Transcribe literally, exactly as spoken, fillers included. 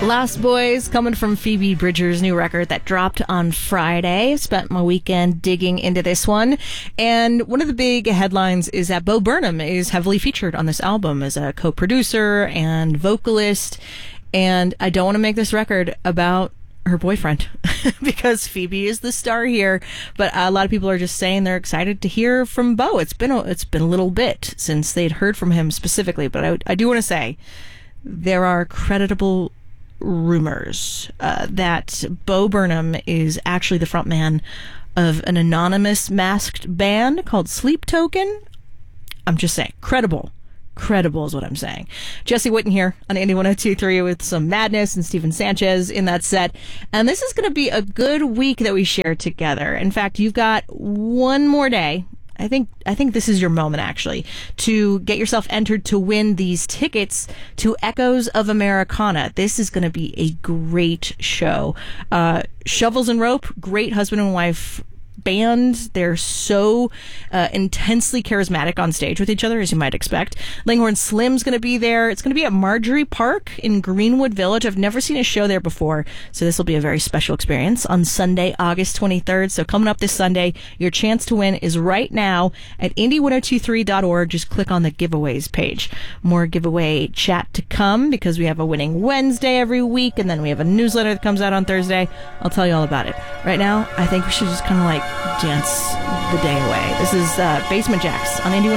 Lost Boys, coming from Phoebe Bridgers' new record that dropped on Friday. Spent my weekend digging into this one. And one of the big headlines is that Bo Burnham is heavily featured on this album as a co-producer and vocalist. And I don't want to make this record about her boyfriend because Phoebe is the star here, but a lot of people are just saying they're excited to hear from Bo. It's been a, it's been a little bit since they'd heard from him specifically, but I, I do want to say there are creditable rumors uh, that Bo Burnham is actually the frontman of an anonymous masked band called Sleep Token. I'm just saying, credible. Credible is what I'm saying. Jesse Witten here on Indie one oh two point three with some madness and Steven Sanchez in that set. And this is going to be a good week that we share together. In fact, you've got one more day. I think I think this is your moment, actually, to get yourself entered to win these tickets to Echoes of Americana. This is going to be a great show. Uh, Shovels and Rope, great husband and wife band. They're so uh, intensely charismatic on stage with each other, as you might expect. Langhorne Slim's going to be there. It's going to be at Marjorie Park in Greenwood Village. I've never seen a show there before, so this will be a very special experience on Sunday, August twenty-third. So coming up this Sunday, your chance to win is right now at indie ten twenty-three dot org. Just click on the giveaways page. More giveaway chat to come because we have a winning Wednesday every week, and then we have a newsletter that comes out on Thursday. I'll tell you all about it. Right now, I think we should just kind of like dance the day away. This is uh, Basement Jaxx on Indie